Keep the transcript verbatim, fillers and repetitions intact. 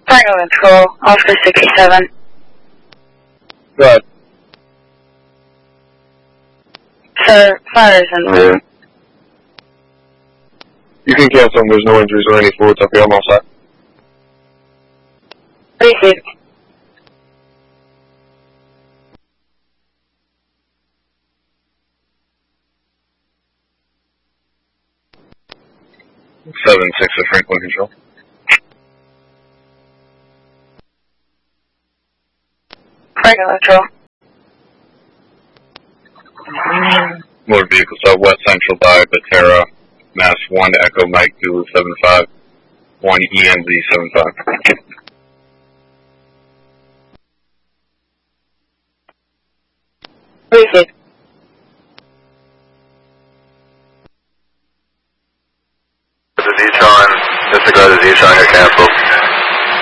Final control, Oscar sixty-seven. Go ahead. Sir, fire is en route. You can cancel them. There's no injuries or any fluids up here. I'm all set. Received. seven six of Franklin Control. Franklin Control. Motor vehicle southwest central by Batera, Mass one Echo Mike Zulu seven five, one E N Z seven five. Received. The Z-Tron, disregard the Z-Tron, you're canceled.